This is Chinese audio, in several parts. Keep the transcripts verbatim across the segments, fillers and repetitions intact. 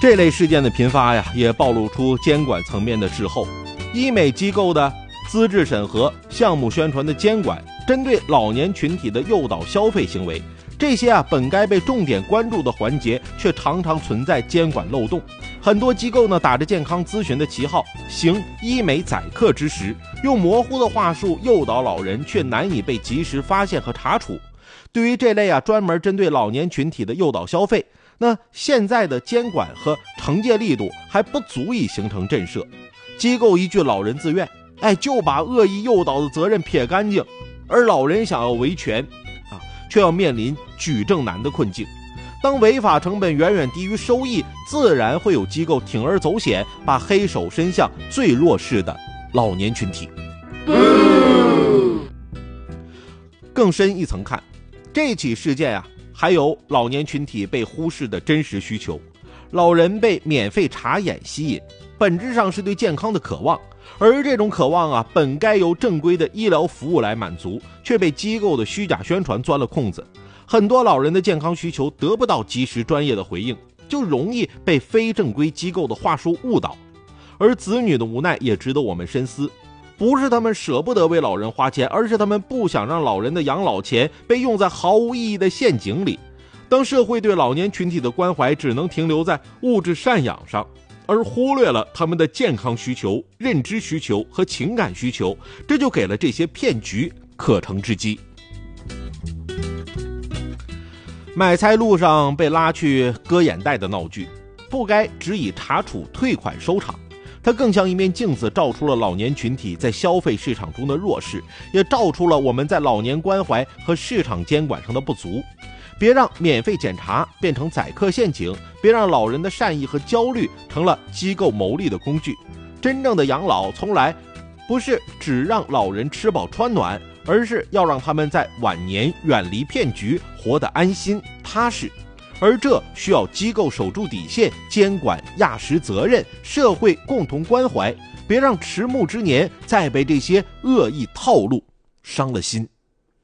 这类事件的频发呀，也暴露出监管层面的滞后。医美机构的资质审核、项目宣传的监管，针对老年群体的诱导消费行为，这些啊本该被重点关注的环节，却常常存在监管漏洞。很多机构呢，打着健康咨询的旗号，行医美宰客之实，用模糊的话术诱导老人，却难以被及时发现和查处。对于这类啊专门针对老年群体的诱导消费，那现在的监管和惩戒力度还不足以形成震慑。机构一句老人自愿，哎，就把恶意诱导的责任撇干净，而老人想要维权啊，却要面临举证难的困境。当违法成本远远低于收益，自然会有机构铤而走险，把黑手伸向最弱势的老年群体。更深一层看，这起事件啊，还有老年群体被忽视的真实需求。老人被免费查眼吸引，本质上是对健康的渴望，而这种渴望啊，本该由正规的医疗服务来满足，却被机构的虚假宣传钻了空子。很多老人的健康需求得不到及时专业的回应，就容易被非正规机构的话术误导。而子女的无奈也值得我们深思，不是他们舍不得为老人花钱，而是他们不想让老人的养老钱被用在毫无意义的陷阱里。当社会对老年群体的关怀只能停留在物质赡养上，而忽略了他们的健康需求、认知需求和情感需求，这就给了这些骗局可乘之机。买菜路上被拉去割眼袋的闹剧，不该只以查处退款收场，它更像一面镜子，照出了老年群体在消费市场中的弱势，也照出了我们在老年关怀和市场监管上的不足。别让免费检查变成宰客陷阱，别让老人的善意和焦虑成了机构牟利的工具。真正的养老从来不是只让老人吃饱穿暖，而是要让他们在晚年远离骗局，活得安心踏实。而这需要机构守住底线，监管压实责任，社会共同关怀，别让迟暮之年再被这些恶意套路伤了心。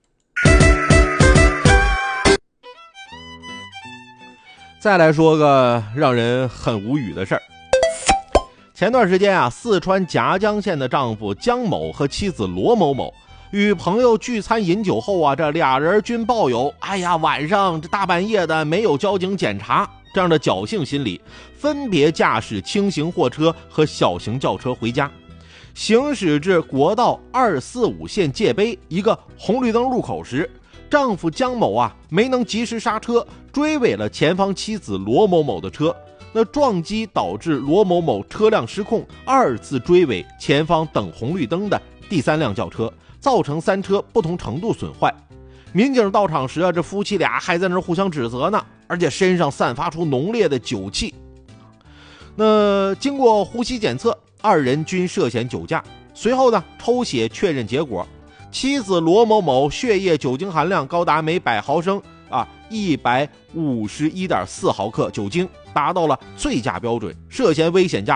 再来说个让人很无语的事儿。前段时间啊，四川夹江县的丈夫江某和妻子罗某某与朋友聚餐饮酒后啊，这俩人均抱有哎呀晚上这大半夜的没有交警检查这样的侥幸心理，分别驾驶轻型货车和小型轿车回家。行驶至国道二四五线界碑一个红绿灯路口时，丈夫江某啊没能及时刹车，追尾了前方妻子罗某某的车，那撞击导致罗某某车辆失控，二次追尾前方等红绿灯的第三辆轿车，造成三车不同程度损坏。民警到场时啊，这夫妻俩还在那儿互相指责呢，而且身上散发出浓烈的酒气。那经过呼吸检测，二人均涉嫌酒驾，随后呢抽血确认结果，妻子罗某某血液酒精含量高达每百毫升啊一百五十一点四毫克酒精，达到了醉驾标准，涉嫌危险驾